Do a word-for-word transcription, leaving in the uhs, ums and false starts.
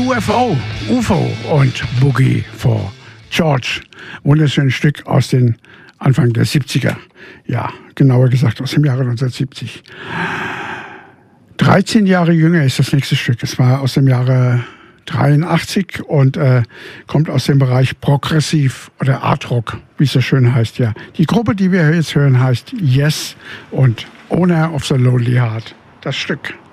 U F O, U F O und Boogie for George. Wunderschönes Stück aus den Anfang der siebziger. Ja, genauer gesagt aus dem Jahre neunzehnhundertsiebzig. dreizehn Jahre jünger ist das nächste Stück. Es war aus dem Jahre dreiundachtzig und äh, kommt aus dem Bereich Progressiv oder Art Rock, wie es so schön heißt. Ja, die Gruppe, die wir jetzt hören, heißt Yes und Owner of the Lonely Heart. Das Stück.